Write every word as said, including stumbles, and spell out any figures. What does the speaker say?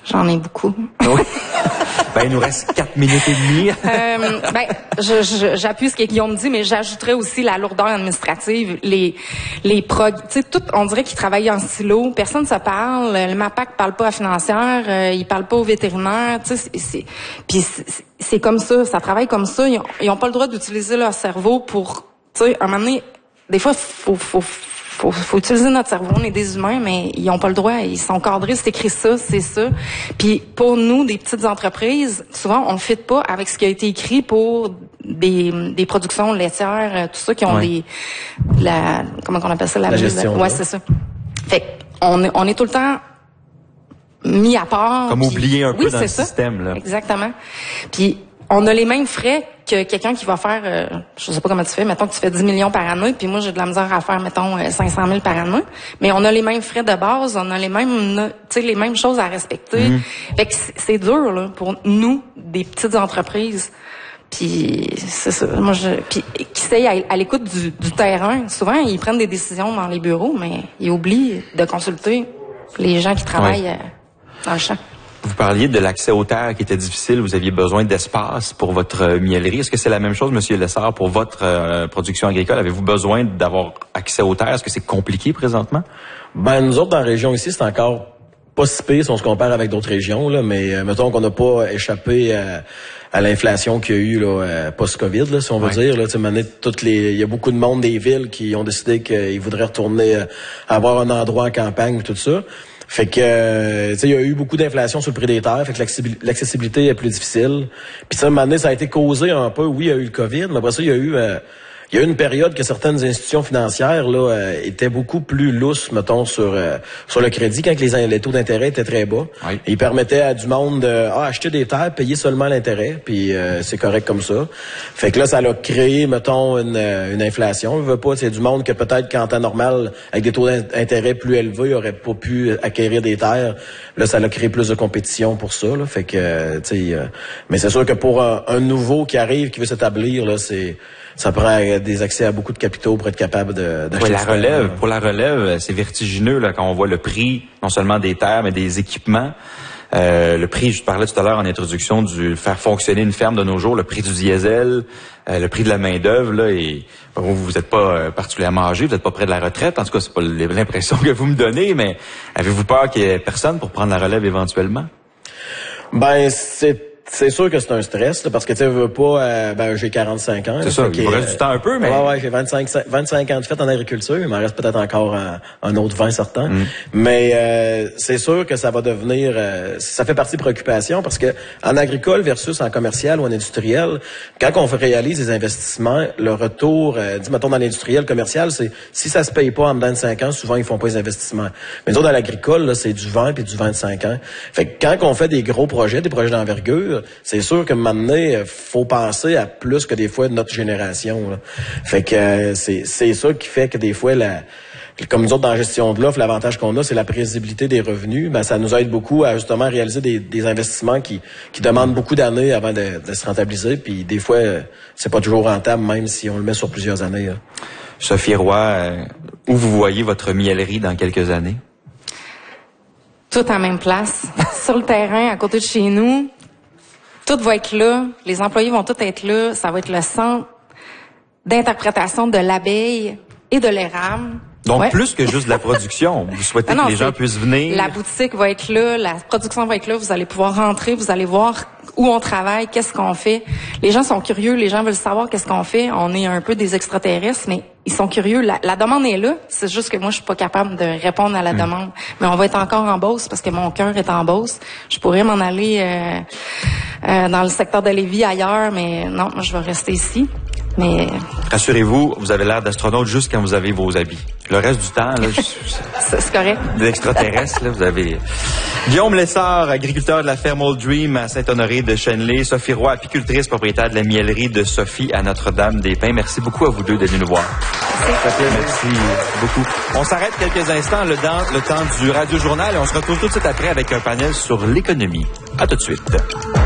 J'en ai beaucoup. Oui. Ben, il nous reste quatre minutes et demie. euh, ben, je, je, j'appuie ce que Guillaume dit, mais j'ajouterais aussi la lourdeur administrative, les, les prog, tu sais, tout, on dirait qu'ils travaillent en silo. Personne se parle. Le MAPAC parle pas à la financière, euh, il parle pas au vétérinaire, tu sais, c'est, c'est, puis c'est, c'est comme ça, ça travaille comme ça. Ils ont, ils ont pas le droit d'utiliser leur cerveau pour, tu sais, à un moment donné, des fois, faut, faut, Faut, faut utiliser notre cerveau, on est des humains, mais ils ont pas le droit, ils sont cadrés, c'est écrit ça, c'est ça. Puis pour nous, des petites entreprises, souvent on ne fit pas avec ce qui a été écrit pour des, des productions laitières, tout ça, qui ont ouais. des, la, comment on appelle ça, la, la gestion. Ouais, c'est ça. Fait on est, on est tout le temps mis à part. Comme puis, oublié un oui, peu dans le ça. système, là. Exactement. Puis on a les mêmes frais que quelqu'un qui va faire, euh, je sais pas comment tu fais, mettons que tu fais dix millions par année, puis moi j'ai de la misère à faire, mettons, cinq cent mille par année, mais on a les mêmes frais de base, on a les mêmes, tu sais, les mêmes choses à respecter. Mmh. Fait que c'est dur, là, pour nous, des petites entreprises. Puis c'est ça, moi je, puis qui sait à, à l'écoute du, du terrain, souvent ils prennent des décisions dans les bureaux, mais ils oublient de consulter les gens qui travaillent ouais. euh, dans le champ. Vous parliez de l'accès aux terres qui était difficile, vous aviez besoin d'espace pour votre euh, miellerie. Est-ce que c'est la même chose, Monsieur Lessard, pour votre euh, production agricole? Avez-vous besoin d'avoir accès aux terres? Est-ce que c'est compliqué présentement? Ben, nous autres, dans la région ici, c'est encore pas si pire si on se compare avec d'autres régions, là, mais euh, mettons qu'on n'a pas échappé à, à l'inflation qu'il y a eu là, euh, post-Covid, là, si on veut ouais. dire. Là, toutes les, il y a beaucoup de monde des villes qui ont décidé qu'ils voudraient retourner euh, avoir un endroit en campagne, tout ça. Fait que, euh, tu sais, il y a eu beaucoup d'inflation sur le prix des terres, fait que l'accessibilité est plus difficile. Puis ça, à un moment donné, ça a été causé un peu, oui, il y a eu le COVID, mais après ça, il y a eu... Euh, Il y a eu une période que certaines institutions financières là euh, étaient beaucoup plus lousses, mettons, sur euh, sur le crédit quand les, les taux d'intérêt étaient très bas. Oui. Et ils permettaient à du monde de ah, acheter des terres, payer seulement l'intérêt, puis euh, c'est correct comme ça. Fait que là, ça a créé, mettons, une, une inflation. On veut pas, c'est du monde que peut-être qu'en temps normal, avec des taux d'intérêt plus élevés, aurait pas pu acquérir des terres. Là, ça a créé plus de compétition pour ça. Là. Fait que, tu sais, euh, mais c'est sûr que pour un, un nouveau qui arrive, qui veut s'établir, là, c'est ça prend des accès à beaucoup de capitaux pour être capable de d'acheter. Ouais, la relève, pour la relève, c'est vertigineux là quand on voit le prix non seulement des terres mais des équipements. Euh, le prix, je parlais tout à l'heure en introduction du faire fonctionner une ferme de nos jours, le prix du diesel, euh, le prix de la main d'œuvre là, et bon, vous n'êtes pas euh, particulièrement âgé, vous n'êtes pas près de la retraite. En tout cas, c'est pas l'impression que vous me donnez, mais avez-vous peur qu'il y ait personne pour prendre la relève éventuellement? Ben c'est C'est sûr que c'est un stress, là, parce que tu sais, veux pas, euh, ben j'ai quarante-cinq ans. C'est ça, il vous reste du temps un peu, mais... Ouais, ouais, j'ai vingt-cinq, vingt-cinq ans de fait en agriculture, il m'en reste peut-être encore un, un autre vingt certains. Mm. Mais euh, c'est sûr que ça va devenir, euh, ça fait partie de préoccupation, parce que en agricole versus en commercial ou en industriel, quand on réalise des investissements, le retour, euh, dis mettons dans l'industriel, commercial, c'est si ça se paye pas en dedans de cinq ans, souvent ils font pas les investissements. Mais nous, dans l'agricole, là, c'est du vingt puis du vingt-cinq ans. Fait que quand on fait des gros projets, des projets d'envergure, c'est sûr que maintenant, il faut penser à plus que des fois de notre génération. Là. Fait que euh, c'est c'est ça qui fait que des fois, la, comme nous autres dans la gestion de l'offre, l'avantage qu'on a, c'est la prévisibilité des revenus. Ben ça nous aide beaucoup à justement réaliser des, des investissements qui qui demandent beaucoup d'années avant de, de se rentabiliser. Puis des fois, c'est pas toujours rentable, même si on le met sur plusieurs années. Là. Sophie Roy, euh, où vous voyez votre miellerie dans quelques années? Tout en même place, sur le terrain, à côté de chez nous. Tout va être là, les employés vont tous être là, ça va être le centre d'interprétation de l'abeille et de l'érable. Donc, ouais. plus que juste de la production, vous souhaitez non, que les gens puissent venir? La boutique va être là, la production va être là, vous allez pouvoir rentrer, vous allez voir où on travaille, qu'est-ce qu'on fait. Les gens sont curieux, les gens veulent savoir qu'est-ce qu'on fait. On est un peu des extraterrestres, mais ils sont curieux. La, la demande est là, c'est juste que moi, je suis pas capable de répondre à la mmh. demande. Mais on va être encore en Beauce parce que mon cœur est en Beauce. Je pourrais m'en aller euh, euh, dans le secteur de Lévis, ailleurs, mais non, moi, je vais rester ici. Mais... Rassurez-vous, vous avez l'air d'astronaute juste quand vous avez vos habits. Le reste du temps, là, je... c'est correct. L'extraterrestre, là, vous avez... Guillaume Lessard, agriculteur de la ferme Old Dream à Saint-Honoré de Chenley. Sophie Roy, apicultrice, propriétaire de la miellerie de Sophie à Notre-Dame-des-Pins. Merci beaucoup à vous deux d'être venus nous voir. Merci. Merci beaucoup. On s'arrête quelques instants, le temps, le temps du Radio-Journal, et on se retrouve tout de suite après avec un panel sur l'économie. À tout de suite.